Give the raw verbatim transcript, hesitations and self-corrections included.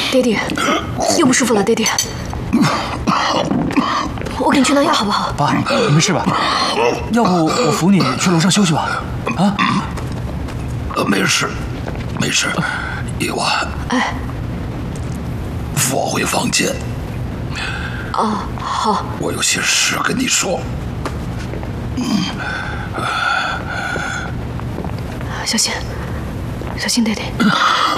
爹爹，又不舒服了，爹爹。我给你去拿药好不好？ 爸，你没事吧？要不我扶你去楼上休息吧？啊？ 呃，没事，没事。叶婉， 哎， 扶我回房间。 哦，好。 我有些事跟你说。嗯。 小心，小心，爹爹。